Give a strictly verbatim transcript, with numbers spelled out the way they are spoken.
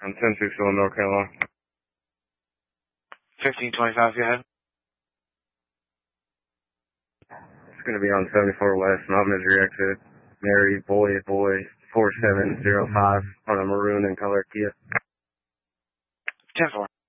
I'm ten six in North Carolina. fifteen twenty-five, go ahead. It's going to be on seventy-four West, Mount Misery exit. Mary, boy, boy, four seven zero five on a maroon and color Kia. ten four.